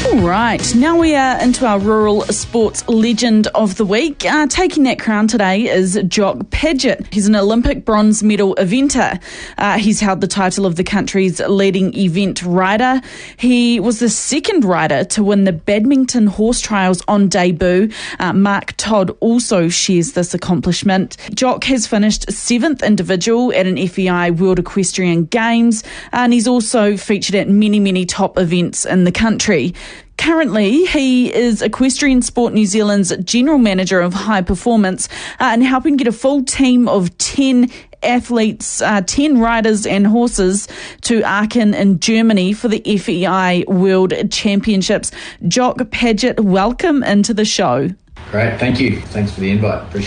All right, now we are into our rural sports legend of the week. Taking that crown today is Jock Paget. He's an Olympic bronze medal eventer. He's held the title of the country's leading event rider. He was the second rider to win the badminton horse trials on debut. Mark Todd also shares this accomplishment. Jock has finished 7th individual at an FEI World Equestrian Games, and he's also featured at many top events in the country. Currently, he is Equestrian Sport New Zealand's General Manager of High Performance and helping get a full team of 10 athletes, 10 riders and horses to Aachen in Germany for the FEI World Championships. Jock Paget, welcome into the show. Great, thank you. Thanks for the invite. Appreciate it.